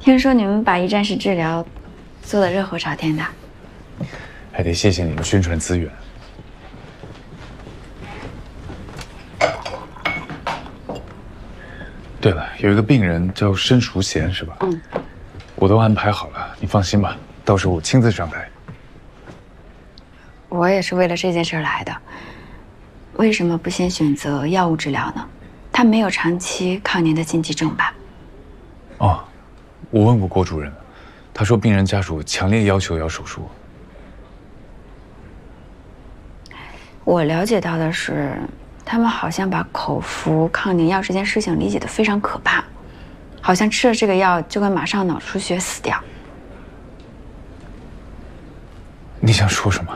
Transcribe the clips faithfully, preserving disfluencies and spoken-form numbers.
听说你们把一站式治疗做得热火朝天的， 还得谢谢你们宣传资源。对了，有一个病人叫申淑贤，是吧？嗯，我都安排好了，你放心吧，到时候我亲自上台。 我也是为了这件事来的。为什么不先选择药物治疗呢？他没有长期抗凝的禁忌症吧？ 哦，我问过郭主任了，他说病人家属强烈要求要手术。 我了解到的是，他们好像把口服抗凝药这件事情理解得非常可怕，好像吃了这个药就会马上脑出血死掉。 你想说什么？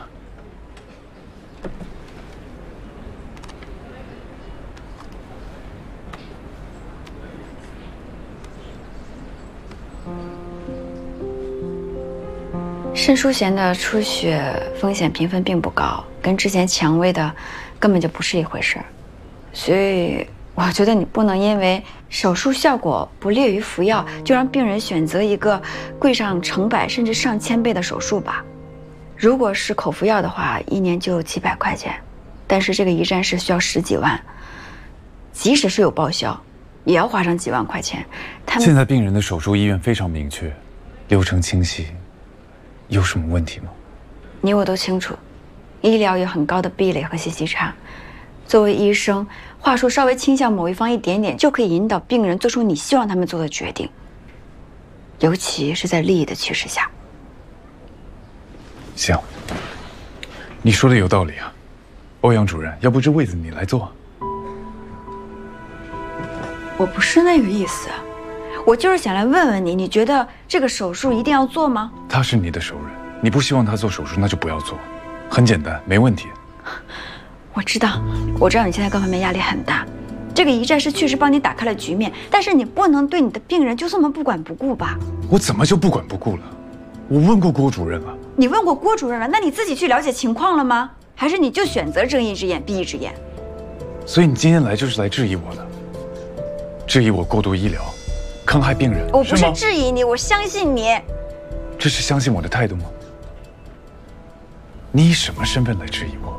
申淑贤的出血风险评分并不高，跟之前蔷薇的根本就不是一回事儿，所以我觉得你不能因为手术效果不劣于服药，就让病人选择一个贵上成百甚至上千倍的手术吧。如果是口服药的话，一年就几百块钱，但是这个一站式需要十几万，即使是有报销，也要花上几万块钱。他们现在病人的手术意愿非常明确，流程清晰。有什么问题吗？ 你我都清楚，医疗有很高的壁垒和信息差。作为医生，话术稍微倾向某一方一点点，就可以引导病人做出你希望他们做的决定，尤其是在利益的驱使下。 行，你说的有道理啊，欧阳主任，要不这位子你来做？ 我不是那个意思。我就是想来问问你，你觉得这个手术一定要做吗？ 他是你的熟人，你不希望他做手术，那就不要做，很简单，没问题。 我知道，我知道你现在各方面压力很大，这个一站式确实帮你打开了局面，但是你不能对你的病人就这么不管不顾吧？ 我怎么就不管不顾了？我问过郭主任了。 你问过郭主任了？那你自己去了解情况了吗？还是你就选择睁一只眼闭一只眼？ 所以你今天来就是来质疑我的，质疑我过度医疗。坑害病人， 我不是质疑你，我相信你。 这是相信我的态度吗？你以什么身份来质疑我？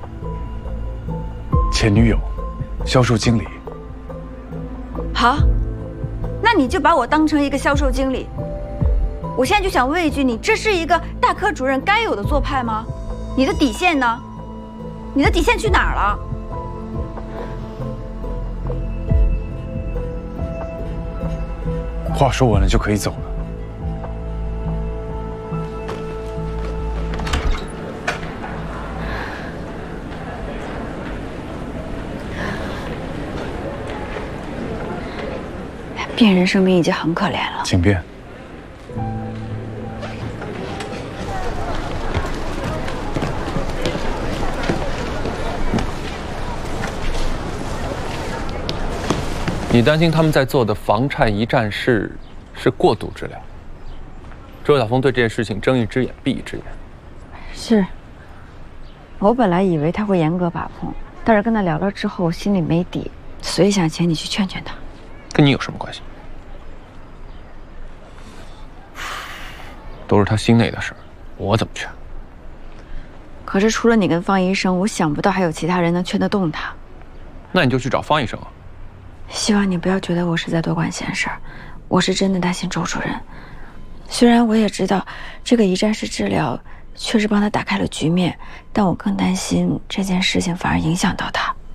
前女友，销售经理。 好，那你就把我当成一个销售经理。我现在就想问一句，你这是一个大科主任该有的做派吗？你的底线呢？你的底线去哪儿了？ 话说完了就可以走了。 病人生病已经很可怜了， 请便。 你担心他们在做的房颤一站式是过度治疗？周晓峰对这件事情睁一只眼闭一只眼。 是。我本来以为他会严格把控，但是跟他聊了之后，心里没底，所以想请你去劝劝他。 跟你有什么关系？都是他心内的事儿，我怎么劝？ 可是除了你跟方医生，我想不到还有其他人能劝得动他。 那你就去找方医生啊。 希望你不要觉得我是在多管闲事儿，我是真的担心周主任。虽然我也知道这个一站式治疗确实帮他打开了局面，但我更担心这件事情反而影响到他。